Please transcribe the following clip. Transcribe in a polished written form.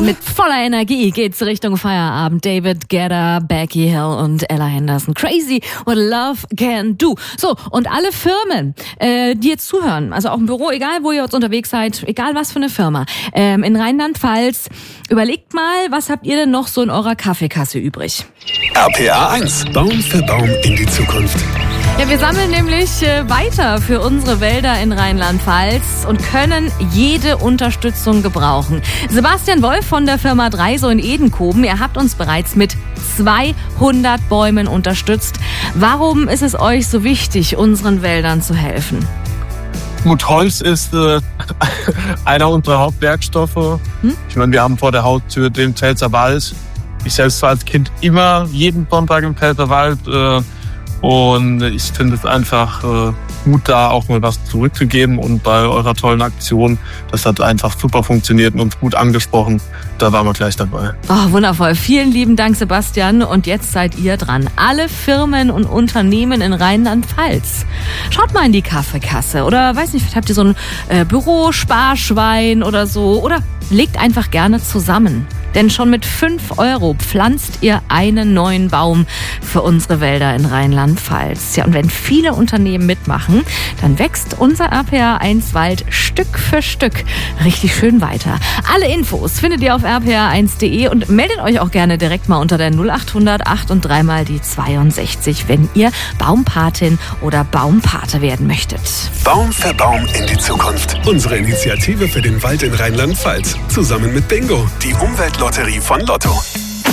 Mit voller Energie geht's Richtung Feierabend. David Guetta, Becky Hill und Ella Henderson. Crazy what love can do. So, und alle Firmen, die jetzt zuhören, also auch im Büro, egal wo ihr jetzt unterwegs seid, egal was für eine Firma, in Rheinland-Pfalz, überlegt mal, was habt ihr denn noch so in eurer Kaffeekasse übrig? RPA 1. Baum für Baum in die Zukunft. Ja, wir sammeln nämlich weiter für unsere Wälder in Rheinland-Pfalz und können jede Unterstützung gebrauchen. Sebastian Wolf von der Firma Dreiso in Edenkoben, ihr habt uns bereits mit 200 Bäumen unterstützt. Warum ist es euch so wichtig, unseren Wäldern zu helfen? Gut, Holz ist einer unserer Hauptwerkstoffe. Ich meine, wir haben vor der Haustür den Pfälzer Wald. Ich selbst war als Kind immer jeden Sonntag im Pfälzer Wald. Und ich finde es einfach gut, da auch mal was zurückzugeben. Und bei eurer tollen Aktion, das hat einfach super funktioniert und uns gut angesprochen. Da waren wir gleich dabei. Oh, wundervoll. Vielen lieben Dank, Sebastian. Und jetzt seid ihr dran. Alle Firmen und Unternehmen in Rheinland-Pfalz. Schaut mal in die Kaffeekasse. Oder, weiß nicht, vielleicht habt ihr so ein Bürosparschwein oder so. Oder legt einfach gerne zusammen. Denn schon mit 5 € pflanzt ihr einen neuen Baum für unsere Wälder in Rheinland-Pfalz. Ja, und wenn viele Unternehmen mitmachen, dann wächst unser RPA 1 Wald Stück für Stück richtig schön weiter. Alle Infos findet ihr auf rpa1.de und meldet euch auch gerne direkt mal unter der 0800 8 und 3 mal die 62, wenn ihr Baumpatin oder Baumpate werden möchtet. Baum für Baum in die Zukunft. Unsere Initiative für den Wald in Rheinland-Pfalz. Zusammen mit Bingo, die Umweltlotterie von Lotto.